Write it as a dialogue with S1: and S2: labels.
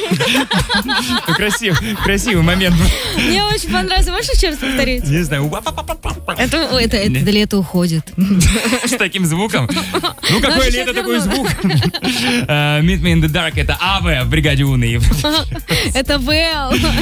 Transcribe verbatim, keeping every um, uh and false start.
S1: Красивый, красивый момент.
S2: Мне очень понравился. Можешь еще раз повторить?
S1: Не знаю.
S2: Это, это, это лето уходит.
S1: С таким звуком. Ну, какое лето, такой звук. Meet Me in the Dark. Это АВ в бригаде Уны.
S2: Это Вэл.